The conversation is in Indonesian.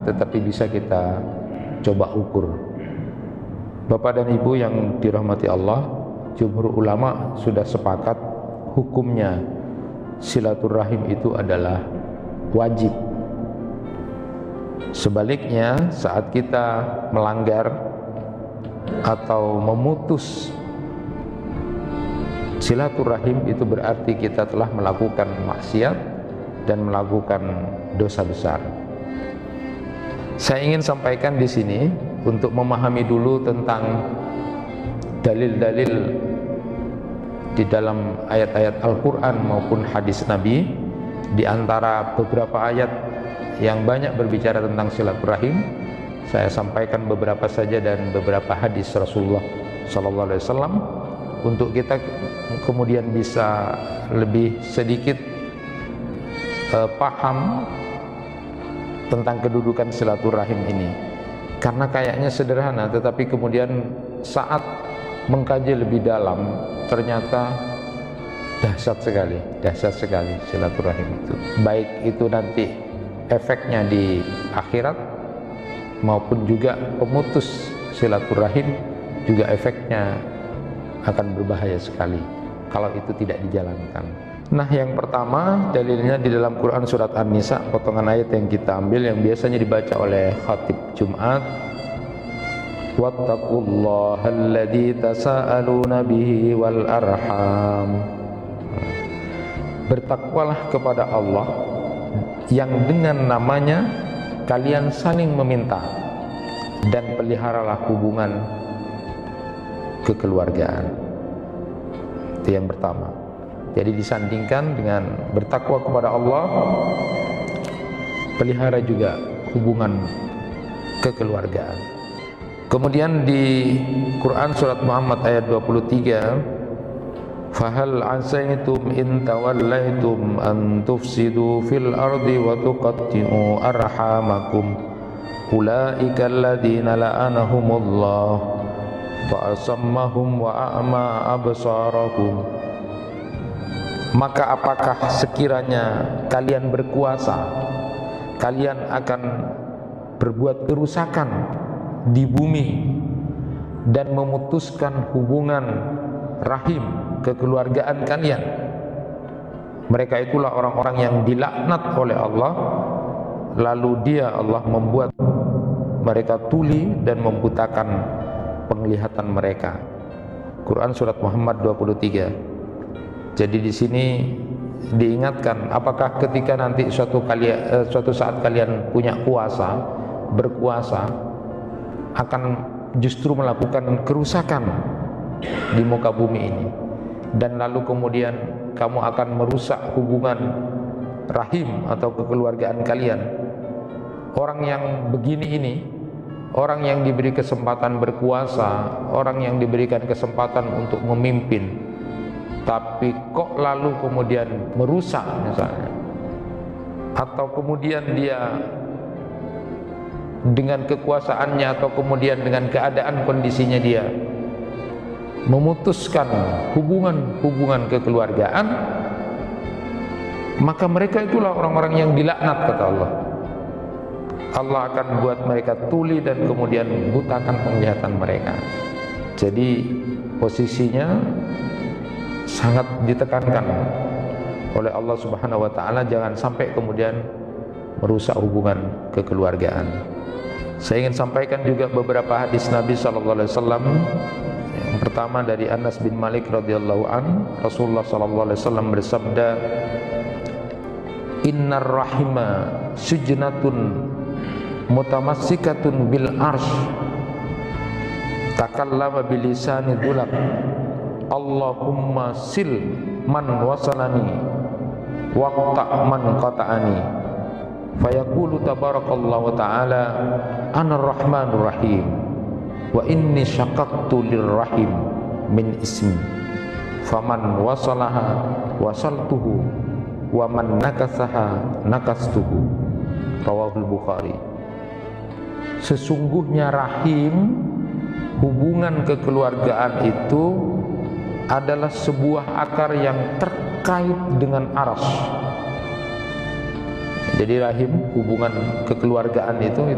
tetapi bisa kita coba ukur. Bapak dan Ibu yang dirahmati Allah, jumhur ulama sudah sepakat hukumnya silaturahim itu adalah wajib. Sebaliknya, saat kita melanggar atau memutus silaturahim, itu berarti kita telah melakukan maksiat dan melakukan dosa besar. Saya ingin sampaikan di sini untuk memahami dulu tentang dalil-dalil di dalam ayat-ayat Al-Quran maupun hadis Nabi. Di antara beberapa ayat yang banyak berbicara tentang silaturahim, saya sampaikan beberapa saja dan beberapa hadis Rasulullah SAW untuk kita kemudian bisa lebih sedikit paham tentang kedudukan silaturahim ini. Karena kayaknya sederhana, tetapi kemudian saat mengkaji lebih dalam ternyata dahsyat sekali silaturahim itu. Baik itu nanti efeknya di akhirat maupun juga pemutus silaturahim juga efeknya akan berbahaya sekali kalau itu tidak dijalankan. Nah, yang pertama dalilnya di dalam Quran surat An-Nisa, potongan ayat yang kita ambil yang biasanya dibaca oleh khatib Jumat. Wattaqullahal tasaaluna bihi wal arham. Bertakwalah kepada Allah yang dengan namanya kalian saling meminta, dan peliharalah hubungan kekeluargaan. Itu yang pertama. Jadi disandingkan dengan bertakwa kepada Allah, pelihara juga hubungan kekeluargaan. Kemudian di Quran surat Muhammad ayat 23, fahal asaitum in tawallaitum an tufsidu fil ardi wa tuqatti'u arhamakum ulaika alladhina la'anahumullah fa asammahum wa a'ma absarahum. Maka apakah sekiranya kalian berkuasa, kalian akan berbuat kerusakan di bumi dan memutuskan hubungan rahim kekeluargaan kalian? Mereka itulah orang-orang yang dilaknat oleh Allah, lalu Allah membuat mereka tuli dan membutakan penglihatan mereka. Quran surat Muhammad 23. Jadi di sini diingatkan, apakah ketika nanti suatu saat kalian punya kuasa, berkuasa, akan justru melakukan kerusakan di muka bumi ini, dan lalu kemudian kamu akan merusak hubungan rahim atau kekeluargaan kalian. Orang yang begini ini, orang yang diberi kesempatan berkuasa, orang yang diberikan kesempatan untuk memimpin, tapi kok lalu kemudian merusak misalnya, atau kemudian dia dengan kekuasaannya atau kemudian dengan keadaan kondisinya dia memutuskan hubungan kekeluargaan, maka mereka itulah orang-orang yang dilaknat, kata Allah. Allah akan buat mereka tuli dan kemudian butakan penglihatan mereka. Jadi posisinya sangat ditekankan oleh Allah Subhanahu wa taala, jangan sampai kemudian merusak hubungan kekeluargaan. Saya ingin sampaikan juga beberapa hadis Nabi sallallahu alaihi wasallam. Yang pertama dari Anas bin Malik radhiyallahu an, Rasulullah sallallahu alaihi wasallam bersabda, "Innar rahima sujnatun mutamassikatun bil arsh, takallama bilisani dzulak, Allahumma sil man wasalani waqta' man qata'ani, fayaqulu tabarakallahu ta'ala ana rahmanur rahim wa inni syaqaqtu lirrahim min ismi, faman wasalaha wasaltuhu wa man nakasaha nakastuhu." Rawahul Bukhari. Sesungguhnya rahim, hubungan kekeluargaan itu adalah sebuah akar yang terkait dengan arsy. Jadi rahim, hubungan kekeluargaan itu